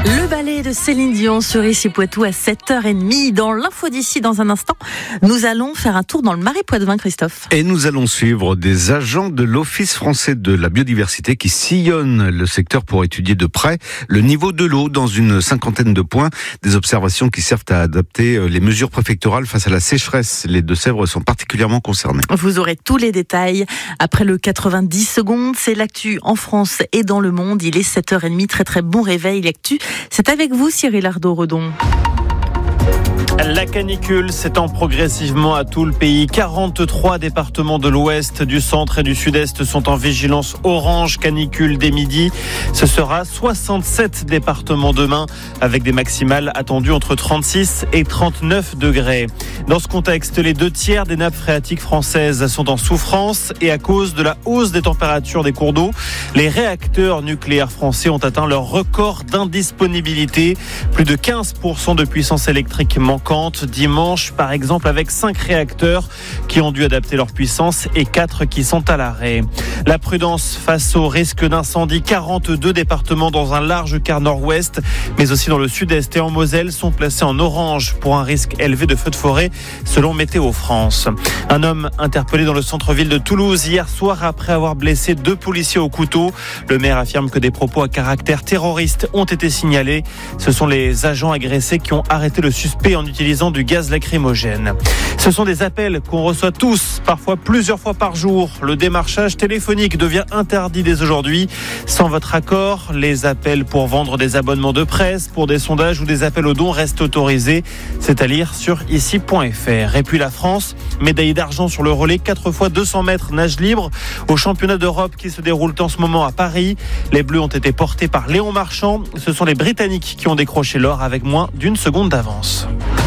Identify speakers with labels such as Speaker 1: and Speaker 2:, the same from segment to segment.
Speaker 1: Le ballet de Céline Dion sur Ici Poitou à 7h30. Dans l'info d'ici, dans un instant, nous allons faire un tour dans le Marais Poitevin, Christophe.
Speaker 2: Et nous allons suivre des agents de l'Office français de la biodiversité qui sillonnent le secteur pour étudier de près le niveau de l'eau dans une cinquantaine de points. Des observations qui servent à adapter les mesures préfectorales face à la sécheresse. Les Deux-Sèvres sont particulièrement concernés.
Speaker 1: Vous aurez tous les détails après le 90 secondes. C'est l'actu en France et dans le monde. Il est 7h30. Très très bon réveil, l'actu. C'est avec vous, Cyril Ardo-Redon.
Speaker 3: La canicule s'étend progressivement à tout le pays. 43 départements de l'ouest, du centre et du sud-est sont en vigilance orange canicule dès midi. Ce sera 67 départements demain avec des maximales attendues entre 36 et 39 degrés. Dans ce contexte, les 2/3 des nappes phréatiques françaises sont en souffrance et à cause de la hausse des températures des cours d'eau, les réacteurs nucléaires français ont atteint leur record d'indisponibilité. Plus de 15% de puissance électrique manquante dimanche, par exemple, avec 5 réacteurs qui ont dû adapter leur puissance et 4 qui sont à l'arrêt. La prudence face au risque d'incendie. 42 départements dans un large quart nord-ouest, mais aussi dans le sud-est et en Moselle sont placés en orange pour un risque élevé de feux de forêt, selon Météo France. Un homme interpellé dans le centre-ville de Toulouse hier soir après avoir blessé 2 policiers au couteau. Le maire affirme que des propos à caractère terroriste ont été signalés. Ce sont les agents agressés qui ont arrêté le suspect en utilisant du gaz lacrymogène. Ce sont des appels qu'on reçoit tous, parfois plusieurs fois par jour. Le démarchage téléphonique devient interdit dès aujourd'hui. Sans votre accord, les appels pour vendre des abonnements de presse, pour des sondages ou des appels aux dons restent autorisés. C'est à lire sur ici.fr. Et puis la France, médaille d'argent sur le relais 4 x 200 mètres nage libre au championnat d'Europe qui se déroule en ce moment à Paris. Les Bleus ont été portés par Léon Marchand. Ce sont les Britanniques qui ont décroché l'or avec moins d'1 seconde d'avance.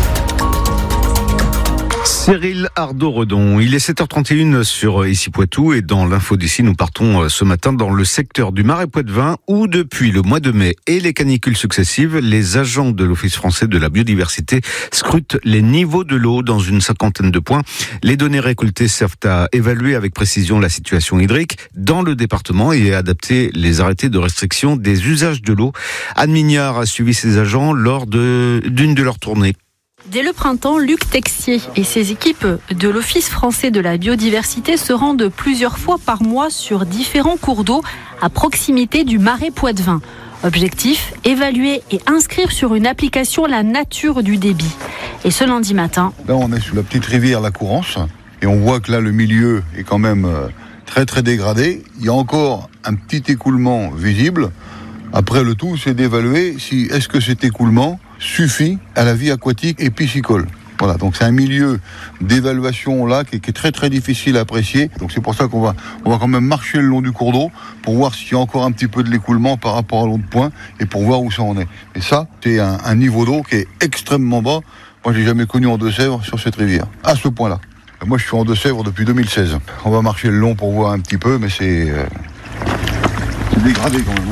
Speaker 2: Cyril Ardo-Redon, il est 7h31 sur Ici Poitou et dans l'info d'ici, nous partons ce matin dans le secteur du Marais Poitevin où depuis le mois de mai et les canicules successives, les agents de l'Office français de la biodiversité scrutent les niveaux de l'eau dans une cinquantaine de points. Les données récoltées servent à évaluer avec précision la situation hydrique dans le département et à adapter les arrêtés de restriction des usages de l'eau. Anne Mignard a suivi ses agents lors d'une de leurs tournées.
Speaker 4: Dès le printemps, Luc Texier et ses équipes de l'Office français de la biodiversité se rendent plusieurs fois par mois sur différents cours d'eau à proximité du Marais Poitevin. Objectif, évaluer et inscrire sur une application la nature du débit. Et ce lundi matin...
Speaker 5: Là, on est sous la petite rivière La Courance et on voit que là, le milieu est quand même très très dégradé. Il y a encore un petit écoulement visible. Après, le tout, c'est d'évaluer est-ce que cet écoulement suffit à la vie aquatique et piscicole. Voilà, donc c'est un milieu d'évaluation là qui est très très difficile à apprécier. Donc c'est pour ça qu'on va quand même marcher le long du cours d'eau pour voir s'il y a encore un petit peu de l'écoulement par rapport à l'autre point et pour voir où ça en est. Et ça, c'est un niveau d'eau qui est extrêmement bas. Moi, j'ai jamais connu en Deux-Sèvres sur cette rivière, à ce point-là. Moi, je suis en Deux-Sèvres depuis 2016. On va marcher le long pour voir un petit peu, mais c'est dégradé quand même.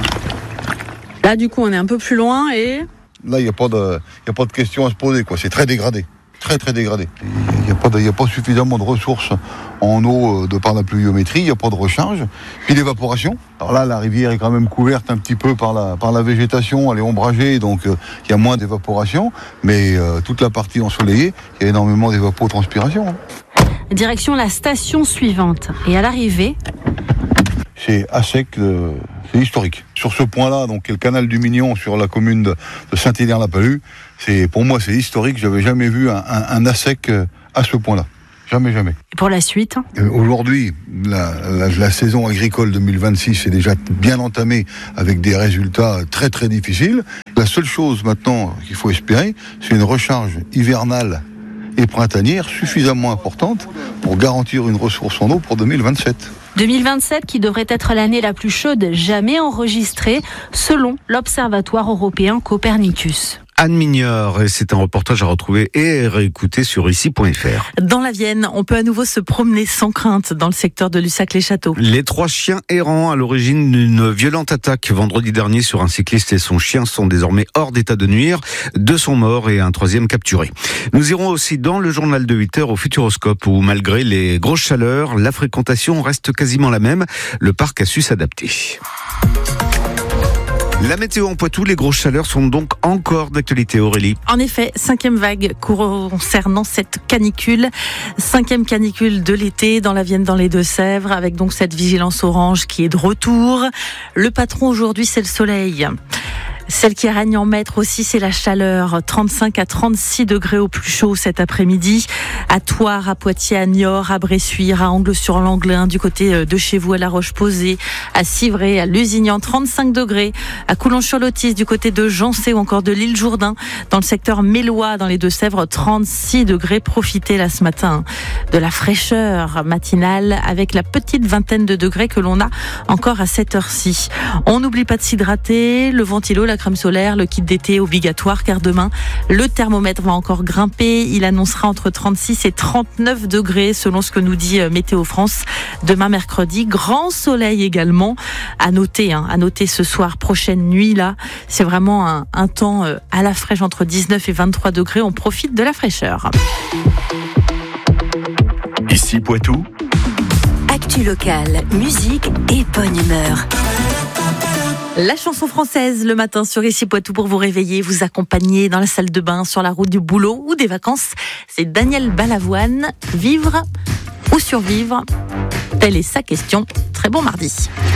Speaker 4: Là, du coup, on est un peu plus loin et...
Speaker 5: Là, il n'y a pas de question à se poser, quoi. C'est très dégradé. Très, très dégradé. Il n'y a pas suffisamment de ressources en eau de par la pluviométrie. Il n'y a pas de recharge. Puis l'évaporation. Alors là, la rivière est quand même couverte un petit peu par la végétation. Elle est ombragée, donc il y a moins d'évaporation. Mais toute la partie ensoleillée, il y a énormément d'évapotranspiration.
Speaker 4: Direction la station suivante. Et à l'arrivée...
Speaker 5: C'est à sec, c'est historique. Sur ce point-là, donc, le canal du Mignon sur la commune de Saint-Hilaire-la-Palud, pour moi, c'est historique. J'avais jamais vu un à sec à ce point-là. Jamais.
Speaker 4: Et pour la suite ?
Speaker 5: Aujourd'hui, la saison agricole 2026 est déjà bien entamée avec des résultats très très difficiles. La seule chose maintenant qu'il faut espérer, c'est une recharge hivernale et printanière suffisamment importante pour garantir une ressource en eau pour 2027.
Speaker 4: 2027 qui devrait être l'année la plus chaude jamais enregistrée selon l'Observatoire européen Copernicus.
Speaker 2: Anne Mignard, et c'est un reportage à retrouver et réécouter sur ici.fr.
Speaker 1: Dans la Vienne, on peut à nouveau se promener sans crainte dans le secteur de Lussac-les-Châteaux.
Speaker 2: Les 3 chiens errants à l'origine d'une violente attaque vendredi dernier sur un cycliste et son chien sont désormais hors d'état de nuire. 2 sont morts et un 3e capturé. Nous irons aussi dans le journal de 8h au Futuroscope où malgré les grosses chaleurs, la fréquentation reste quasiment la même. Le parc a su s'adapter. La météo en Poitou, les grosses chaleurs sont donc encore d'actualité, Aurélie.
Speaker 1: En effet, 5e vague concernant cette canicule. 5e canicule de l'été dans la Vienne, dans les Deux-Sèvres, avec donc cette vigilance orange qui est de retour. Le patron aujourd'hui, c'est le soleil. Celle qui règne en maître aussi, c'est la chaleur. 35 à 36 degrés au plus chaud cet après-midi. À Thouars, à Poitiers, à Niort, à Bressuire, à Angles-sur-Langlin, du côté de chez vous, à La Roche-Posay, à Civray, à Lusignan, 35 degrés. À Coulon-sur-Lotis, du côté de Jancé ou encore de l'île Jourdain. Dans le secteur mélois, dans les Deux-Sèvres, 36 degrés. Profitez là ce matin de la fraîcheur matinale avec la petite vingtaine de degrés que l'on a encore à cette heure-ci. On n'oublie pas de s'hydrater, le ventilo, la crème solaire, le kit d'été obligatoire, car demain, le thermomètre va encore grimper. Il annoncera entre 36 et 39 degrés selon ce que nous dit Météo France. Demain, mercredi, grand soleil également. À noter ce soir, prochaine nuit là. C'est vraiment un temps à la fraîche entre 19 et 23 degrés. On profite de la fraîcheur.
Speaker 6: Ici Poitou.
Speaker 7: Actu locale, musique et bonne humeur.
Speaker 1: La chanson française le matin sur Ici Poitou pour vous réveiller, vous accompagner dans la salle de bain, sur la route du boulot ou des vacances. C'est Daniel Balavoine. Vivre ou survivre? Telle est sa question. Très bon mardi.